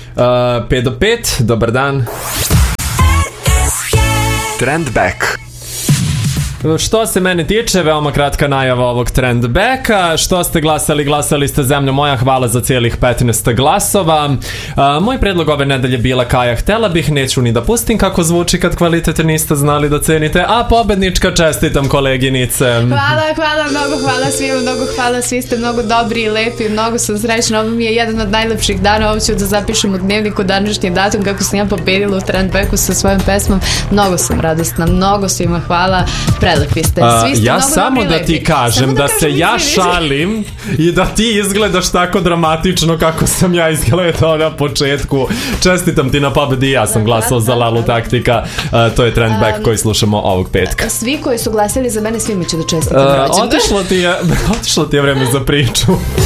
5 do 5, dobar dan. Trend back. Što se mene tiče, veoma kratka najava ovog trend backa. Što ste glasali ste zemljo moja, hvala za cijelih 15 glasova. Moj predlog ove nedelje bila Kaja htela bih, neću ni da pustim kako zvuči kad kvalitet niste znali da cenite, a pobednička čestitam koleginice. Mnogo hvala, svi ste mnogo dobri i lepi, mnogo sam srećna, ovo mi je jedan od najlepših dana, ovo ću da zapišem u dnevniku današnji datum kako sam ja pobedila u trend backu sa svojom pesmom, mnogo sam radosna, mnogo svima hvala. Prelepi ste, svi ste ja mnogo samo da ti kažem da se ja šalim i da ti izgledaš tako dramatično kako sam ja izgledao na početku. Čestitam ti na pobedi, ja sam glasao za Lalu Taktika. To je trend back koji slušamo ovog petka. Svi koji su glasili za mene, svima ću da čestitam rođendan. Otišlo ti je vreme za priču.